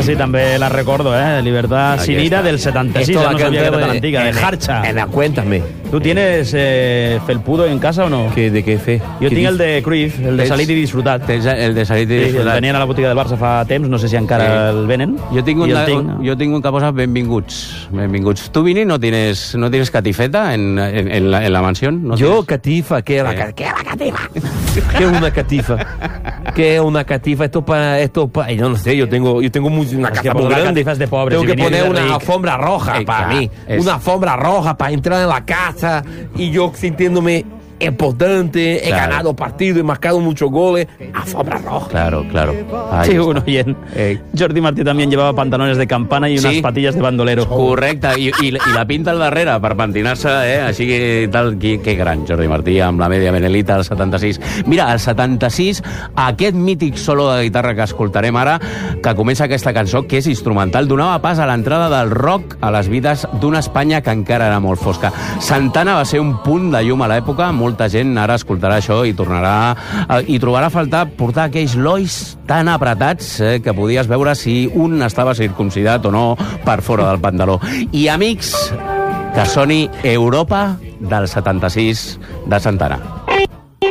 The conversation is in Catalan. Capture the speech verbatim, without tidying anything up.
sí, també la recordo, ¿eh? Libertad sin ira del setenta y seis, no sabía que era tan antigua, de Harcha. Cuéntame. ¿Tú tienes eh, felpudo en casa o no? ¿De qué fe? Jo tinc el de Cruyff, el de Salit i Disfrutat. Tens el de Salit i Disfrutat. Sí, el venien a la botiga del Barça fa temps, no sé si encara sí. el venen. Jo tinc un, de, tinc, no? jo tinc un que posa benvinguts. Benvinguts. ¿Tú, Vini, no tienes, no tienes catifeta en, en, en, la, en la mansión? ¿No yo, tienes? Catifa, ¿qué es la, ¿Qué? ¿qué es la catifa? ¿Qué es una catifa? ¿Qué es una catifa? Esto para, esto para, yo no sé, yo tengo, yo tengo muy, una es casa que muy grande. Catifas de pobres, tengo si que poner de una ric. alfombra roja eh, para claro, mí, es... una alfombra roja para entrar en la casa y yo sintiéndome importante, he claro. ganado partidos, he marcado muchos goles, alfombra roja. Claro, claro. Ahí sí, está. un oient. Eh. Jordi Martí también llevaba pantalones de campana y unas sí? patillas de bandolero. Correcte, I, i, i la pinta al darrere per pentinar-se, eh? Així que tal, que, que gran, Jordi Martí, amb la Media Benelita al setanta-sis. Mira, al setanta-sis, aquest mític solo de guitarra que escoltarem ara, que comença aquesta cançó, que és instrumental, donava pas a l'entrada del rock a les vides d'una Espanya que encara era molt fosca. Santana va ser un punt de llum a l'època, molta gent ara escoltarà això i tornarà i trobarà a faltar portar aquells lois tan apretats eh, que podies veure si un estava circumcidat o no per fora del pantaló. I amics, que soni Europa del setanta-sis de Santana.